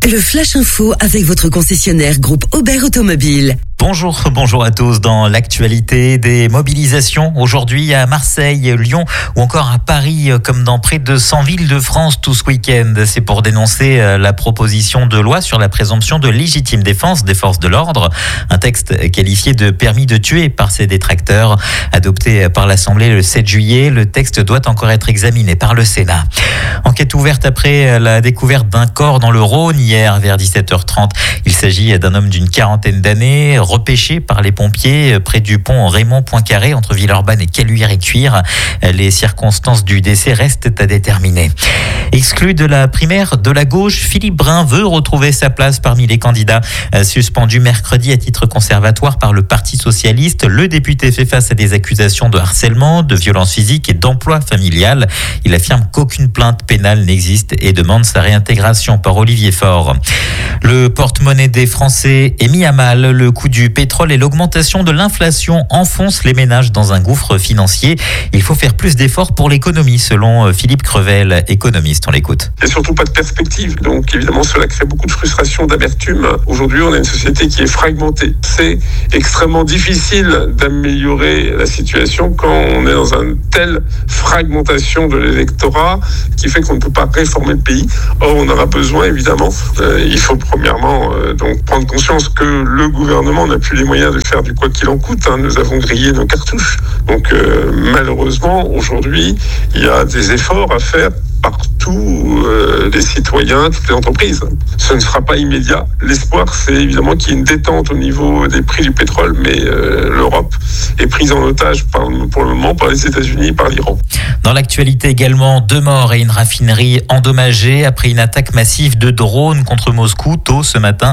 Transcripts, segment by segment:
Le Flash Info avec votre concessionnaire groupe Aubert Automobile. Bonjour à tous. Dans l'actualité, des mobilisations aujourd'hui à Marseille, Lyon ou encore à Paris, comme dans près de 100 villes de France tout ce week-end. C'est pour dénoncer la proposition de loi sur la présomption de légitime défense des forces de l'ordre. Un texte qualifié de permis de tuer par ses détracteurs. Adopté par l'Assemblée le 7 juillet, le texte doit encore être examiné par le Sénat. Enquête ouverte après la découverte d'un corps dans le Rhône hier vers 17h30. Il s'agit d'un homme d'une quarantaine d'années, repêché par les pompiers près du pont Raymond Poincaré entre Villeurbanne et Caluire-et-Cuire. Les circonstances du décès restent à déterminer. Exclu de la primaire de la gauche, Philippe Brun veut retrouver sa place parmi les candidats. Suspendu mercredi à titre conservatoire par le Parti socialiste, le député fait face à des accusations de harcèlement, de violence physique et d'emploi familial. Il affirme qu'aucune plainte pénale n'existe et demande sa réintégration par Olivier Faure. Le porte-monnaie des Français est mis à mal. Le coût du pétrole et l'augmentation de l'inflation enfoncent les ménages dans un gouffre financier. Il faut faire plus d'efforts pour l'économie, selon Philippe Crevel, économiste. On l'écoute. Il n'y a surtout pas de perspective. Donc évidemment, cela crée beaucoup de frustration, d'amertume. Aujourd'hui, on a une société qui est fragmentée. C'est extrêmement difficile d'améliorer la situation quand on est dans une telle fragmentation de l'électorat qui fait qu'on ne peut pas réformer le pays. Or, on aura besoin, évidemment, il faut premièrement donc prendre conscience que le gouvernement n'a plus les moyens de faire du quoi qu'il en coûte. Nous avons grillé nos cartouches. Donc malheureusement, aujourd'hui, il y a des efforts à faire par tous les citoyens, toutes les entreprises. Ce ne sera pas immédiat. L'espoir, c'est évidemment qu'il y ait une détente au niveau des prix du pétrole, mais l'Europe est prise en otage pour le moment par les États-Unis et par l'Iran. Dans l'actualité également, 2 morts et une raffinerie endommagée après une attaque massive de drones contre Moscou. Tôt ce matin,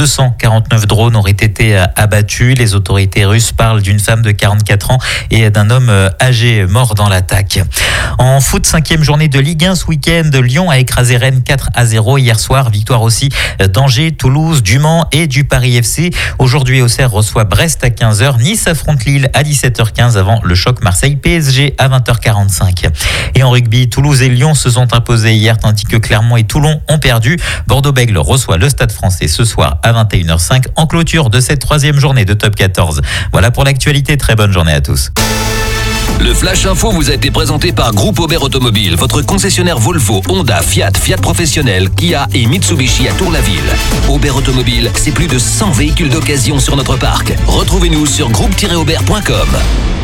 249 drones auraient été abattus. Les autorités russes parlent d'une femme de 44 ans et d'un homme âgé mort dans l'attaque. En foot, 5e journée de Ligue 1 ce week-end, Lyon a écrasé Rennes 4-0 hier soir. Victoire aussi d'Angers, Toulouse, du Mans et du Paris FC. Aujourd'hui, Auxerre reçoit Brest à 15h. Nice affronte Lille à 17h15 avant le choc Marseille-PSG à 20h45. Et en rugby, Toulouse et Lyon se sont imposés hier tandis que Clermont et Toulon ont perdu. Bordeaux-Bègles reçoit le Stade Français ce soir à 21h05 en clôture de cette 3e journée de Top 14. Voilà pour l'actualité. Très bonne journée à tous. Le Flash Info vous a été présenté par Groupe Aubert Automobile, votre concessionnaire Volvo, Honda, Fiat Professionnel, Kia et Mitsubishi à Tour-la-Ville. Aubert Automobile, c'est plus de 100 véhicules d'occasion sur notre parc. Retrouvez-nous sur groupe-aubert.com.